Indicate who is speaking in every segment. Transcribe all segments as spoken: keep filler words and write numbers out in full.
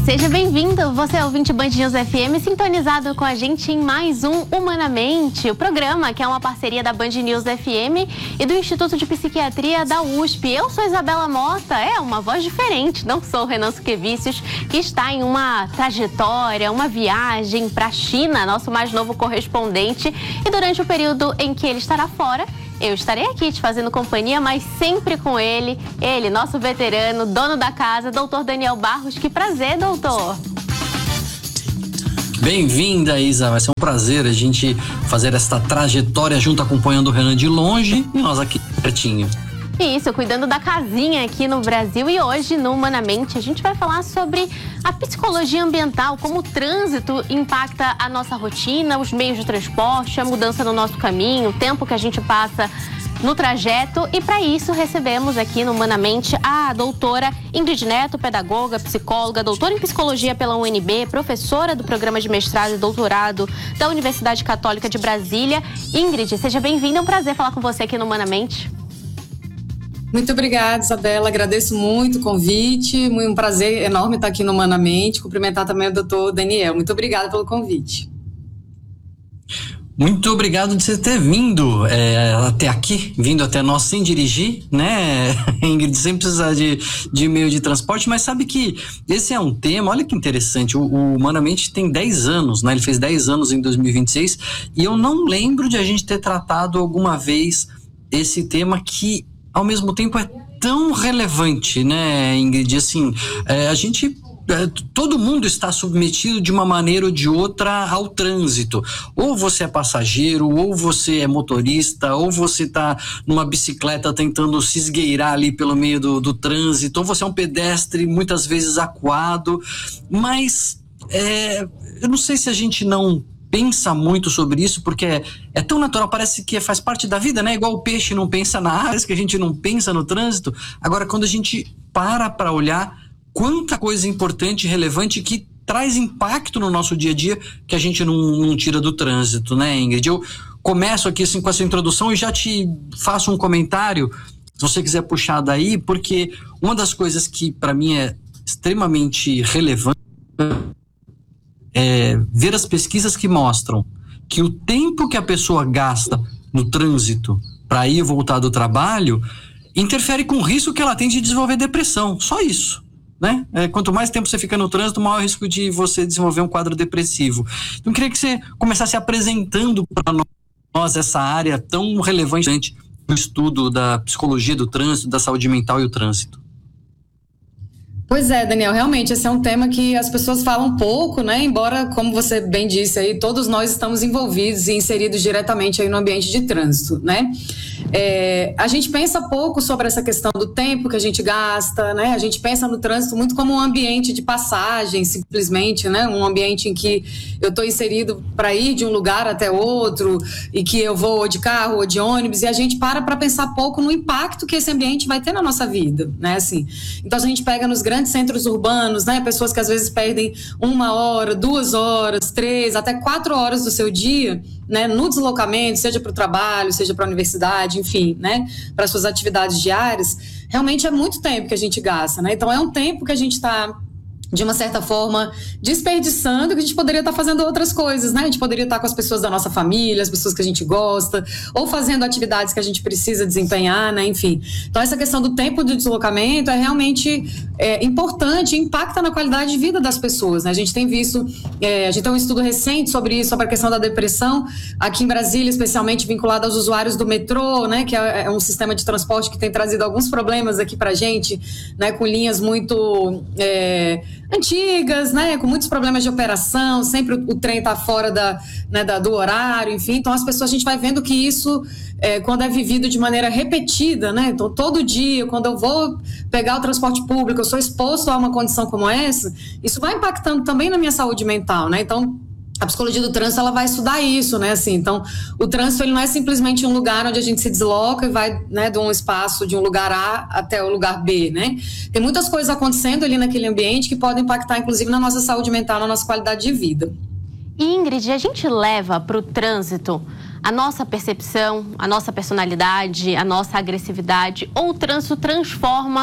Speaker 1: Seja bem-vindo, você é ouvinte Band News F M, sintonizado com a gente em mais um Humanamente, o programa que é uma parceria da Band News F M e do Instituto de Psiquiatria da U S P. Eu sou Isabela Mota, é uma voz diferente, não sou o Renan Suquevicius, que está em uma trajetória, uma viagem para a China, nosso mais novo correspondente, e durante o período em que ele estará fora, eu estarei aqui te fazendo companhia, mas sempre com ele, ele, nosso veterano, dono da casa, doutor Daniel Barros. Que prazer, doutor!
Speaker 2: Bem-vinda, Isa. Vai ser um prazer a gente fazer esta trajetória junto, acompanhando o Renan de longe e nós aqui pertinho.
Speaker 1: Isso, cuidando da casinha aqui no Brasil. E hoje, no Humanamente, a gente vai falar sobre a psicologia ambiental, como o trânsito impacta a nossa rotina, os meios de transporte, a mudança no nosso caminho, o tempo que a gente passa no trajeto. E para isso recebemos aqui no Humanamente a doutora Ingrid Neto, pedagoga, psicóloga, doutora em psicologia pela U N B, professora do programa de mestrado e doutorado da Universidade Católica de Brasília. Ingrid, seja bem-vinda, é um prazer falar com você aqui no Humanamente.
Speaker 3: Muito obrigada, Isabela. Agradeço muito o convite. Um prazer enorme estar aqui no Humanamente. Cumprimentar também o doutor Daniel. Muito obrigada pelo convite.
Speaker 2: Muito obrigado de você ter vindo é, até aqui, vindo até nós sem dirigir, né, Ingrid, sem precisar de, de meio de transporte, mas sabe que esse é um tema, olha que interessante, o, o Humanamente tem dez anos, né, ele fez dez anos em dois mil e vinte e seis, e eu não lembro de a gente ter tratado alguma vez esse tema que ao mesmo tempo é tão relevante, né, Ingrid? Assim, é, a gente, é, todo mundo está submetido de uma maneira ou de outra ao trânsito. Ou você é passageiro, ou você é motorista, ou você está numa bicicleta tentando se esgueirar ali pelo meio do, do trânsito, ou você é um pedestre muitas vezes acuado. Mas é, eu não sei se a gente não pensa muito sobre isso, porque é, é tão natural, parece que faz parte da vida, né? Igual o peixe não pensa na água, parece que a gente não pensa no trânsito. Agora, quando a gente para para olhar quanta coisa importante e relevante que traz impacto no nosso dia a dia que a gente não, não tira do trânsito, né, Ingrid? Eu começo aqui assim, com essa introdução e já te faço um comentário, se você quiser puxar daí, porque uma das coisas que para mim é extremamente relevante é ver as pesquisas que mostram que o tempo que a pessoa gasta no trânsito para ir e voltar do trabalho interfere com o risco que ela tem de desenvolver depressão. Só isso, né? É, quanto mais tempo você fica no trânsito, maior o risco de você desenvolver um quadro depressivo. Então, eu queria que você começasse apresentando para nós essa área tão relevante do estudo da psicologia do trânsito, da saúde mental e o trânsito.
Speaker 3: Pois é, Daniel, realmente esse é um tema que as pessoas falam pouco, né? Embora, como você bem disse aí, todos nós estamos envolvidos e inseridos diretamente aí no ambiente de trânsito, né? É, a gente pensa pouco sobre essa questão do tempo que a gente gasta, né? A gente pensa no trânsito muito como um ambiente de passagem, simplesmente, né? Um ambiente em que eu estou inserido para ir de um lugar até outro e que eu vou ou de carro ou de ônibus, e a gente para para pensar pouco no impacto que esse ambiente vai ter na nossa vida, né? Assim, então, se a gente pega nos grandes centros urbanos, né? Pessoas que às vezes perdem uma hora, duas horas, três, até quatro horas do seu dia, né? No deslocamento, seja para o trabalho, seja para a universidade, enfim, né? Para suas atividades diárias, realmente é muito tempo que a gente gasta, né? Então é um tempo que a gente está, de uma certa forma, desperdiçando, que a gente poderia estar fazendo outras coisas, né? A gente poderia estar com as pessoas da nossa família, as pessoas que a gente gosta, ou fazendo atividades que a gente precisa desempenhar, né? Enfim. Então, essa questão do tempo de deslocamento é realmente é, importante, impacta na qualidade de vida das pessoas, né? A gente tem visto, é, a gente tem um estudo recente sobre isso, sobre a questão da depressão, aqui em Brasília, especialmente vinculado aos usuários do metrô, né? Que é, é um sistema de transporte que tem trazido alguns problemas aqui pra gente, né? Com linhas muito É, antigas, né, com muitos problemas de operação, sempre o, o trem está fora da, né, da, do horário, enfim, então as pessoas, a gente vai vendo que isso, é, quando é vivido de maneira repetida, né, então todo dia, quando eu vou pegar o transporte público, eu sou exposto a uma condição como essa, isso vai impactando também na minha saúde mental, né, então a psicologia do trânsito, ela vai estudar isso, né, assim, então o trânsito, ele não é simplesmente um lugar onde a gente se desloca e vai, né, de um espaço, de um lugar A até o lugar B, né, tem muitas coisas acontecendo ali naquele ambiente que podem impactar, inclusive, na nossa saúde mental, na nossa qualidade de vida.
Speaker 1: Ingrid, a gente leva para o trânsito a nossa percepção, a nossa personalidade, a nossa agressividade, ou o trânsito transforma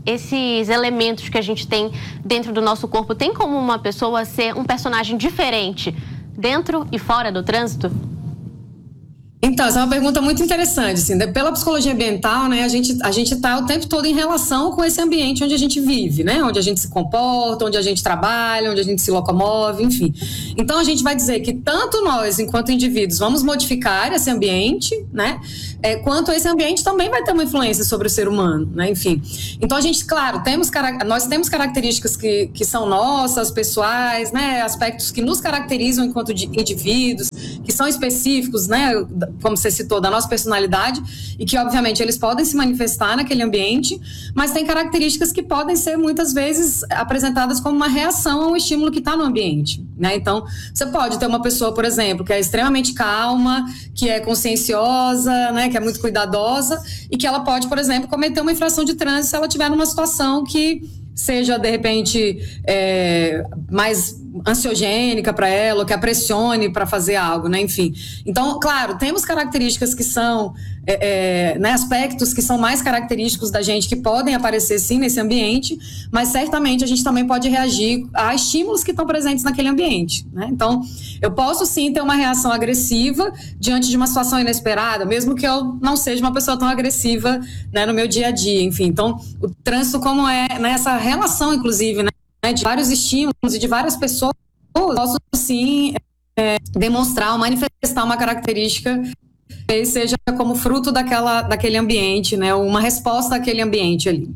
Speaker 1: esses elementos que a gente tem dentro do nosso corpo, tem como uma pessoa ser um personagem diferente dentro e fora do trânsito?
Speaker 3: Então, essa é uma pergunta muito interessante. Assim, pela psicologia ambiental, né, a gente a gente está o tempo todo em relação com esse ambiente onde a gente vive, né, onde a gente se comporta, onde a gente trabalha, onde a gente se locomove, enfim. Então, a gente vai dizer que tanto nós, enquanto indivíduos, vamos modificar esse ambiente, né, é, quanto esse ambiente também vai ter uma influência sobre o ser humano, né, enfim. Então, a gente, claro, temos, nós temos características que, que são nossas, pessoais, né, aspectos que nos caracterizam enquanto indivíduos, que são específicos, né, como você citou, da nossa personalidade, e que, obviamente, eles podem se manifestar naquele ambiente, mas tem características que podem ser, muitas vezes, apresentadas como uma reação ao estímulo que está no ambiente, né? Então, você pode ter uma pessoa, por exemplo, que é extremamente calma, que é conscienciosa, né, que é muito cuidadosa, e que ela pode, por exemplo, cometer uma infração de trânsito se ela estiver numa situação que seja, de repente, é, mais ansiogênica para ela, ou que a pressione para fazer algo, né? Enfim. Então, claro, temos características que são, é, é, né, aspectos que são mais característicos da gente, que podem aparecer sim nesse ambiente, mas certamente a gente também pode reagir a estímulos que estão presentes naquele ambiente, né? Então, eu posso sim ter uma reação agressiva diante de uma situação inesperada, mesmo que eu não seja uma pessoa tão agressiva, né, no meu dia a dia, enfim. Então, o trânsito, como é, né, essa relação, inclusive, né, de vários estímulos e de várias pessoas, eu posso sim é, demonstrar ou manifestar uma característica que seja como fruto daquela, daquele ambiente, né, uma resposta àquele ambiente ali.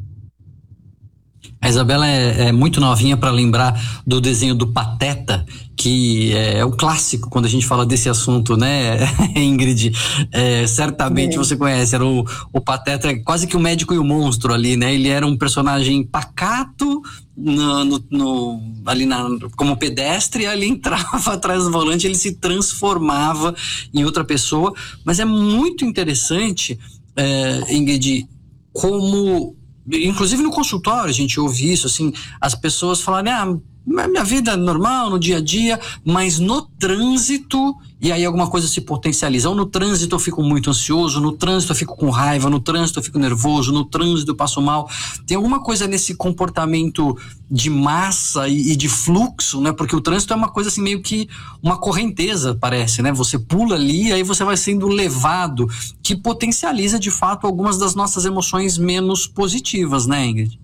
Speaker 2: A Isabela é, é muito novinha para lembrar do desenho do Pateta, que é, é o clássico quando a gente fala desse assunto, né, Ingrid? É, certamente é. Você conhece, era o, o Pateta, quase que o médico e o monstro ali, né? Ele era um personagem pacato, no, no, no, ali na, como pedestre, e ali entrava atrás do volante, ele se transformava em outra pessoa. Mas é muito interessante, é, Ingrid, como... Inclusive no consultório a gente ouve isso, assim, as pessoas falarem, ah, minha vida é normal, no dia a dia, mas no trânsito, e aí alguma coisa se potencializa. Ou no trânsito eu fico muito ansioso, no trânsito eu fico com raiva, no trânsito eu fico nervoso, no trânsito eu passo mal. Tem alguma coisa nesse comportamento de massa e, e de fluxo, né? Porque o trânsito é uma coisa assim, meio que uma correnteza, parece, né? Você pula ali, aí você vai sendo levado, que potencializa de fato algumas das nossas emoções menos positivas, né, Ingrid?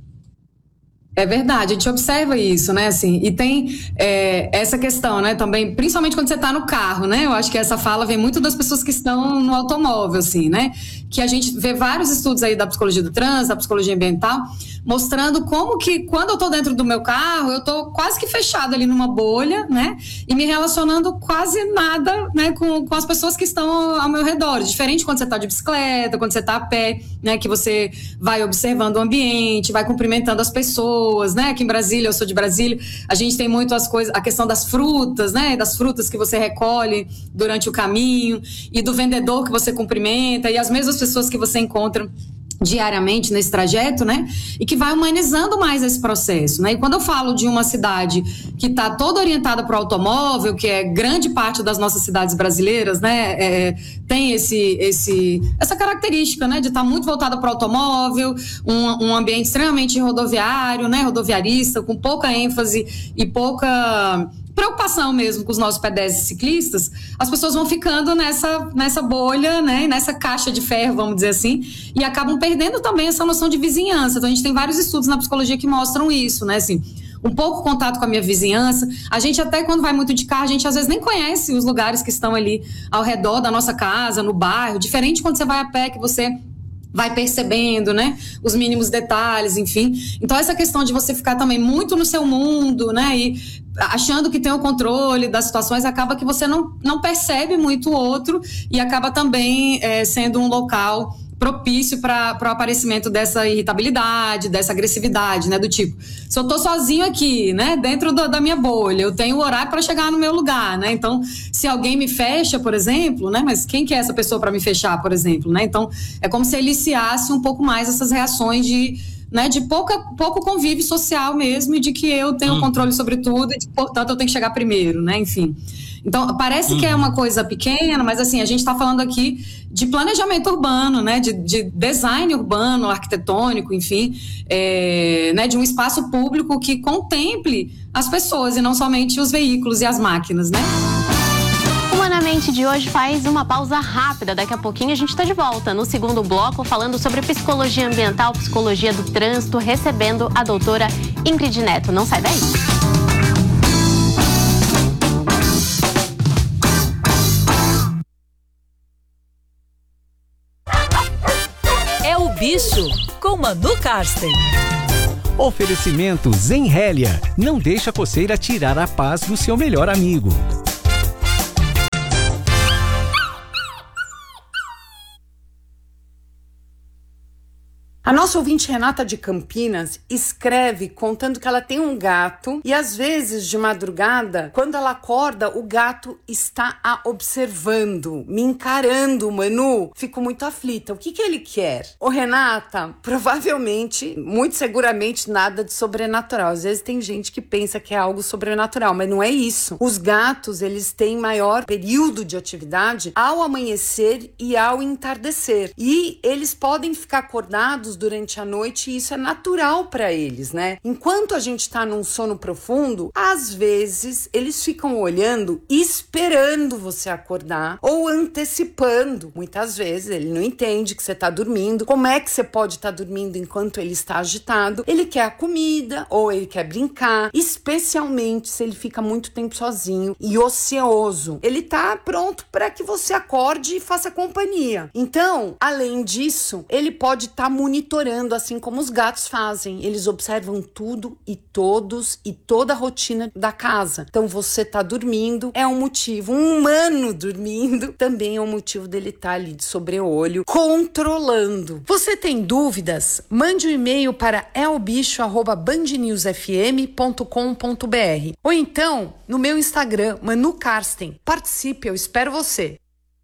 Speaker 3: É verdade, a gente observa isso, né, assim, e tem é, essa questão, né, também, principalmente quando você está no carro, né, eu acho que essa fala vem muito das pessoas que estão no automóvel, assim, né, que a gente vê vários estudos aí da psicologia do trânsito, da psicologia ambiental, mostrando como que quando eu tô dentro do meu carro, eu tô quase que fechado ali numa bolha, né, e me relacionando quase nada, né, com, com as pessoas que estão ao meu redor, diferente quando você tá de bicicleta, quando você tá a pé, né, que você vai observando o ambiente, vai cumprimentando as pessoas, né? Aqui em Brasília, eu sou de Brasília, a gente tem muito as coisas, a questão das frutas, né? Das frutas que você recolhe durante o caminho, e do vendedor que você cumprimenta, e as mesmas pessoas que você encontra diariamente nesse trajeto, né? E que vai humanizando mais esse processo, né? E quando eu falo de uma cidade que está toda orientada para o automóvel, que é grande parte das nossas cidades brasileiras, né? É, tem esse, esse, essa característica, né? De estar tá muito voltada para o automóvel, um, um ambiente extremamente rodoviário, né? Rodoviarista, com pouca ênfase e pouca preocupação mesmo com os nossos pedestres e ciclistas, as pessoas vão ficando nessa, nessa bolha, né, nessa caixa de ferro, vamos dizer assim, e acabam perdendo também essa noção de vizinhança. Então a gente tem vários estudos na psicologia que mostram isso, né, assim, um pouco contato com a minha vizinhança. A gente até quando vai muito de carro, a gente às vezes nem conhece os lugares que estão ali ao redor da nossa casa, no bairro, diferente quando você vai a pé, que você vai percebendo, né, os mínimos detalhes, enfim. Então essa questão de você ficar também muito no seu mundo, né, e achando que tem o controle das situações, acaba que você não, não percebe muito o outro, e acaba também é, sendo um local propício para o aparecimento dessa irritabilidade, dessa agressividade, né, do tipo, se eu tô sozinho aqui, né, dentro do, da minha bolha, eu tenho horário para chegar no meu lugar, né, então se alguém me fecha, por exemplo, né, mas quem que é essa pessoa para me fechar, por exemplo, né, então é como se eliciasse um pouco mais essas reações de, né, de pouca, pouco convívio social mesmo, e de que eu tenho hum. controle sobre tudo, e de, portanto eu tenho que chegar primeiro, né, enfim. Então, parece hum. que é uma coisa pequena, mas assim, a gente está falando aqui de planejamento urbano, né, de, de design urbano, arquitetônico, enfim, é, né, de um espaço público que contemple as pessoas e não somente os veículos e as máquinas, né?
Speaker 1: Humanamente de hoje faz uma pausa rápida. Daqui a pouquinho a gente está de volta no segundo bloco, falando sobre psicologia ambiental, psicologia do trânsito, recebendo a doutora Ingrid Neto. Não sai daí.
Speaker 4: É o bicho com Manu Karsten.
Speaker 5: Oferecimento Zenrélia. Não deixa a coceira tirar a paz do seu melhor amigo.
Speaker 6: A nossa ouvinte Renata de Campinas escreve contando que ela tem um gato e às vezes de madrugada, quando ela acorda, o gato está a observando, me encarando, Manu. Fico muito aflita. O que que ele quer? Ô Renata, provavelmente, muito seguramente nada de sobrenatural. Às vezes tem gente que pensa que é algo sobrenatural, mas não é isso. Os gatos, eles têm maior período de atividade ao amanhecer e ao entardecer. E eles podem ficar acordados durante a noite e isso é natural para eles, né? Enquanto a gente tá num sono profundo, às vezes eles ficam olhando e esperando você acordar ou antecipando. Muitas vezes ele não entende que você tá dormindo. Como é que você pode estar tá dormindo enquanto ele está agitado? Ele quer a comida ou ele quer brincar, especialmente se ele fica muito tempo sozinho e ocioso. Ele tá pronto para que você acorde e faça companhia. Então, além disso, ele pode estar tá monitorando monitorando, assim como os gatos fazem. Eles observam tudo e todos e toda a rotina da casa. Então você tá dormindo, é um motivo. Um humano dormindo também é um motivo dele estar tá ali de sobreolho, controlando. Você tem dúvidas? Mande um e-mail para elbicho arroba band news f m ponto com ponto b r ou então no meu Instagram, Manu Karsten. Participe, eu espero você.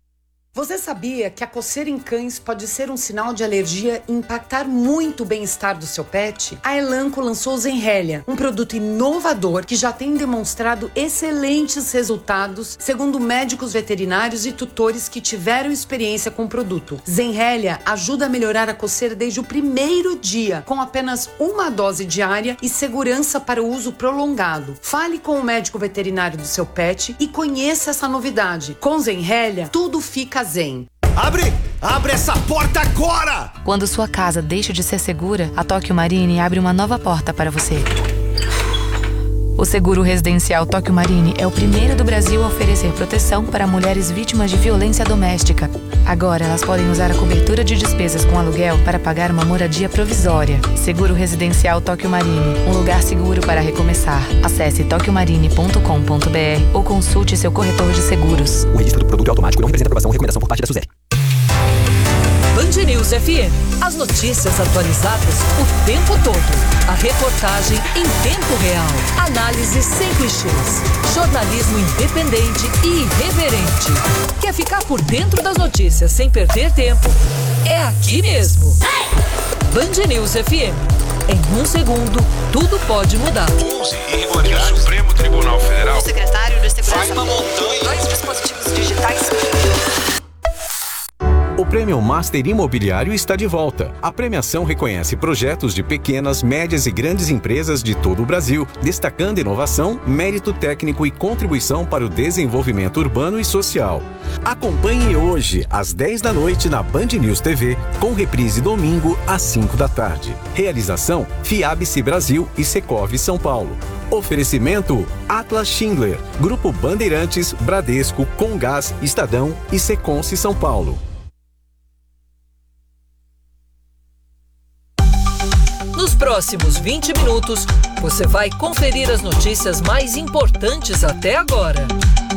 Speaker 6: Você sabia que a coceira em cães pode ser um sinal de alergia e impactar muito o bem-estar do seu pet? A Elanco lançou o Zenrélia, um produto inovador que já tem demonstrado excelentes resultados, segundo médicos veterinários e tutores que tiveram experiência com o produto. Zenrélia ajuda a melhorar a coceira desde o primeiro dia, com apenas uma dose diária e segurança para o uso prolongado. Fale com o médico veterinário do seu pet e conheça essa novidade. Com Zenrélia, tudo fica zen.
Speaker 7: Abre! Abre essa porta agora!
Speaker 8: Quando sua casa deixa de ser segura, a Tóquio Marine abre uma nova porta para você. O seguro residencial Tóquio Marine é o primeiro do Brasil a oferecer proteção para mulheres vítimas de violência doméstica. Agora elas podem usar a cobertura de despesas com aluguel para pagar uma moradia provisória. Seguro residencial Tóquio Marine, um lugar seguro para recomeçar. Acesse tóquio marine ponto com ponto b r ou consulte seu corretor de seguros.
Speaker 9: O registro do produto é automático e não representa aprovação ou recomendação por parte da Suzete.
Speaker 4: Band News F M. As notícias atualizadas o tempo todo. A reportagem em tempo real. Análise sem clichês. Jornalismo independente e irreverente. Quer ficar por dentro das notícias sem perder tempo? É aqui mesmo. Band News F M. Em um segundo, tudo pode mudar.
Speaker 10: onze irregularidades. O Supremo Tribunal Federal.
Speaker 11: O secretário de Segurança.
Speaker 10: Vai uma montanha.
Speaker 11: Dois dispositivos digitais.
Speaker 5: O Prêmio Master Imobiliário está de volta. A premiação reconhece projetos de pequenas, médias e grandes empresas de todo o Brasil, destacando inovação, mérito técnico e contribuição para o desenvolvimento urbano e social. Acompanhe hoje, às dez da noite, na Band News T V, com reprise domingo, às cinco da tarde. Realização: Fiabice Brasil e Secov São Paulo. Oferecimento: Atlas Schindler, Grupo Bandeirantes, Bradesco, Comgás, Estadão e Seconce São Paulo.
Speaker 4: Nos próximos vinte minutos, você vai conferir as notícias mais importantes até agora.